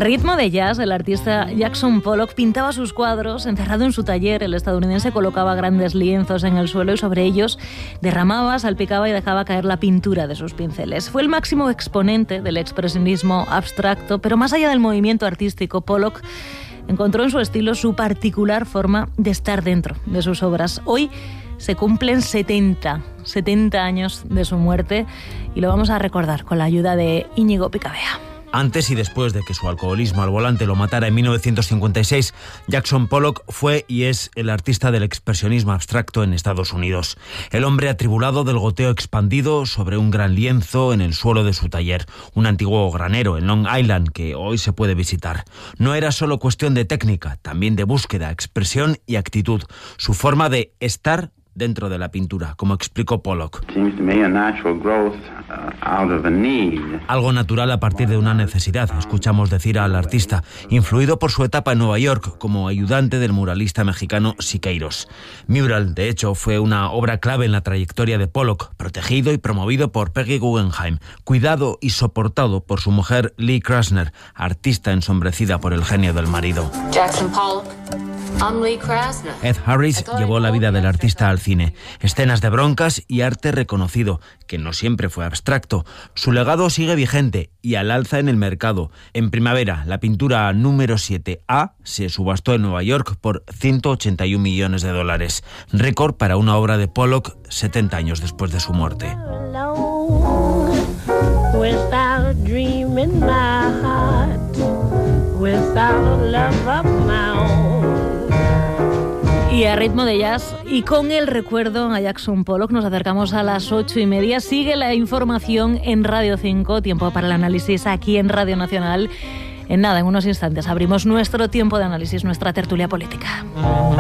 ritmo de jazz, el artista Jackson Pollock pintaba sus cuadros encerrado en su taller. El estadounidense colocaba grandes lienzos en el suelo y sobre ellos derramaba, salpicaba y dejaba caer la pintura de sus pinceles. Fue el máximo exponente del expresionismo abstracto, pero más allá del movimiento artístico, Pollock encontró en su estilo su particular forma de estar dentro de sus obras. Hoy se cumplen 70 años de su muerte y lo vamos a recordar con la ayuda de Íñigo Picabea. Antes y después de que su alcoholismo al volante lo matara en 1956, Jackson Pollock fue y es el artista del expresionismo abstracto en Estados Unidos. El hombre atribulado del goteo expandido sobre un gran lienzo en el suelo de su taller, un antiguo granero en Long Island que hoy se puede visitar. No era solo cuestión de técnica, también de búsqueda, expresión y actitud. Su forma de estar dentro de la pintura, como explicó Pollock. Algo natural a partir de una necesidad, escuchamos decir al artista, influido por su etapa en Nueva York como ayudante del muralista mexicano Siqueiros. Mural, de hecho, fue una obra clave en la trayectoria de Pollock, protegido y promovido por Peggy Guggenheim, cuidado y soportado por su mujer Lee Krasner, artista ensombrecida por el genio del marido. Jackson Pollock. Ed Harris llevó la vida del artista al cine. Escenas de broncas y arte reconocido, que no siempre fue abstracto. Su legado sigue vigente y al alza en el mercado. En primavera, la pintura número 7A se subastó en Nueva York por $181 millones. Récord para una obra de Pollock 70 años después de su muerte. Y a ritmo de jazz y con el recuerdo a Jackson Pollock nos acercamos a las 8:30. Sigue la información en Radio 5, tiempo para el análisis aquí en Radio Nacional. En unos instantes abrimos nuestro tiempo de análisis, nuestra tertulia política.